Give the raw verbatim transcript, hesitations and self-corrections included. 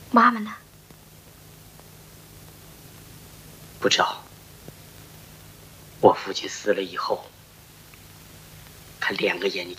妈妈呢？ 不知道。我父亲死了以后，他两个眼睛